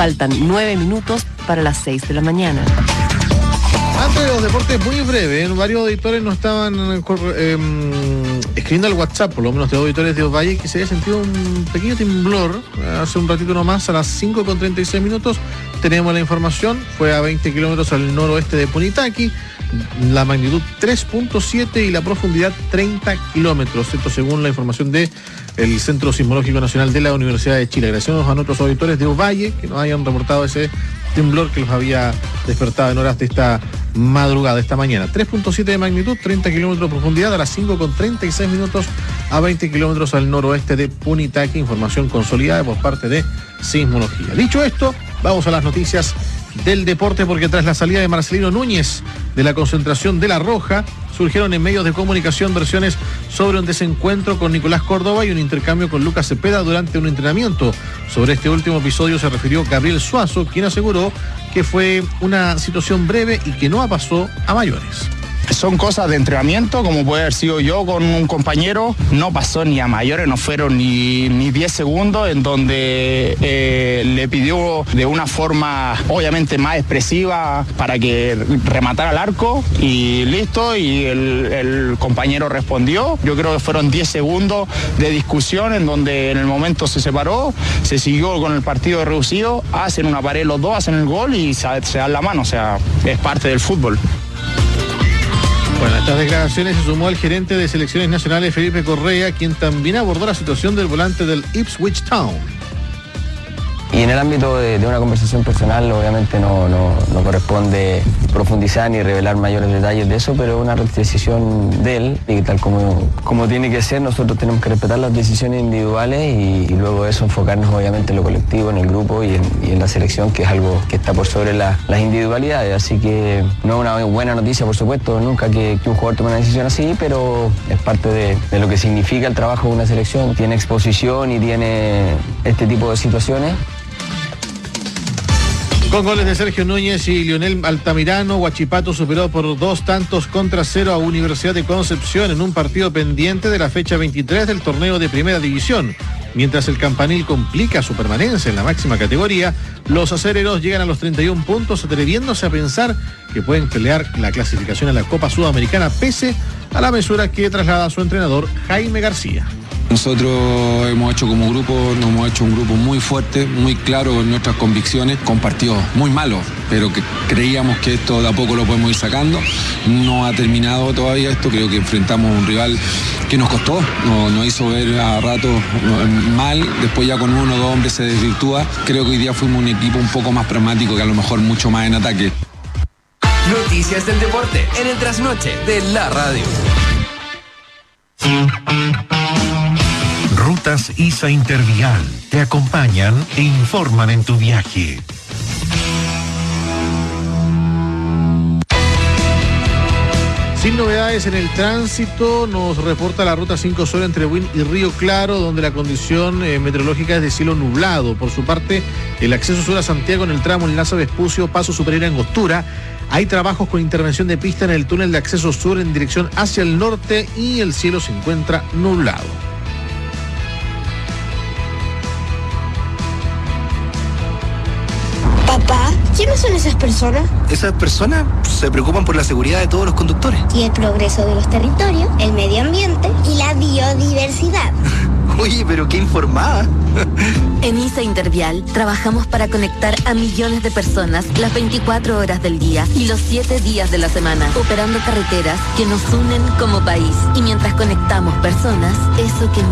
Faltan 9 minutos para las 6 de la mañana. Antes de los deportes, muy breve, varios auditores nos estaban escribiendo al WhatsApp, por lo menos de auditores de Ovalle, que se había sentido un pequeño temblor hace un ratito nomás, a las 5:36 minutos. Tenemos la información, fue a 20 kilómetros al noroeste de Punitaqui, la magnitud 3.7 y la profundidad 30 kilómetros. Esto según la información del Centro Sismológico Nacional de la Universidad de Chile. Agradecemos a nuestros auditores de Ovalle que nos hayan reportado ese temblor que los había despertado en horas de esta madrugada, esta mañana. 3.7 de magnitud, 30 kilómetros de profundidad, a las 5:36 minutos, a 20 kilómetros al noroeste de Punitaqui. Información consolidada por parte de Sismología. Dicho esto, vamos a las noticias del deporte, porque tras la salida de Marcelino Núñez de la concentración de La Roja, surgieron en medios de comunicación versiones sobre un desencuentro con Nicolás Córdoba y un intercambio con Lucas Cepeda durante un entrenamiento. Sobre este último episodio se refirió Gabriel Suazo, quien aseguró que fue una situación breve y que no pasó a mayores. Son cosas de entrenamiento, como puede haber sido yo con un compañero. No pasó ni a mayores, no fueron ni 10 segundos, en donde le pidió de una forma obviamente más expresiva para que rematara al arco y listo, y el compañero respondió. Yo creo que fueron 10 segundos de discusión, en donde en el momento se separó, se siguió con el partido reducido, hacen una pared los dos, hacen el gol y se dan la mano. O sea, es parte del fútbol. Bueno, a estas declaraciones se sumó el gerente de selecciones nacionales, Felipe Correa, quien también abordó la situación del volante del Ipswich Town. Y en el ámbito de una conversación personal, obviamente no corresponde profundizar ni revelar mayores detalles de eso, pero es una decisión de él, y tal como tiene que ser. Nosotros tenemos que respetar las decisiones individuales y luego de eso enfocarnos obviamente en lo colectivo, en el grupo y en la selección, que es algo que está por sobre las individualidades. Así que no es una buena noticia, por supuesto, nunca que un jugador tome una decisión así, pero es parte de lo que significa el trabajo de una selección. Tiene exposición y tiene este tipo de situaciones. Con goles de Sergio Núñez y Lionel Altamirano, Huachipato superó por 2-0 a Universidad de Concepción en un partido pendiente de la fecha 23 del torneo de Primera División. Mientras el Campanil complica su permanencia en la máxima categoría, los acereros llegan a los 31 puntos, atreviéndose a pensar que pueden pelear la clasificación a la Copa Sudamericana, pese a la mesura que traslada su entrenador Jaime García. Nosotros hemos hecho como grupo, nos hemos hecho un grupo muy fuerte, muy claro en nuestras convicciones, con partidos muy malos, pero que creíamos que esto de a poco lo podemos ir sacando. No ha terminado todavía esto, creo que enfrentamos a un rival que nos costó, nos hizo ver a rato mal, después ya con 1 o 2 hombres se desvirtúa. Creo que hoy día fuimos un equipo un poco más pragmático, que a lo mejor mucho más en ataque. Noticias del deporte en el trasnoche de la radio. Rutas ISA Intervial te acompañan e informan en tu viaje. Sin novedades en el tránsito, nos reporta la ruta 5 Sur entre Buin y Río Claro, donde la condición meteorológica es de cielo nublado. Por su parte, el acceso sur a Santiago en el tramo Enlace Vespucio, Paso Superior Angostura. Hay trabajos con intervención de pista en el túnel de acceso sur en dirección hacia el norte y el cielo se encuentra nublado. Papá, ¿quiénes son esas personas? Esas personas se preocupan por la seguridad de todos los conductores. Y el progreso de los territorios, el medio ambiente y la biodiversidad. Oye, pero qué informada. En ISA Intervial trabajamos para conectar a millones de personas las 24 horas del día y los 7 días de la semana, operando carreteras que nos unen como país. Y mientras conectamos personas, eso que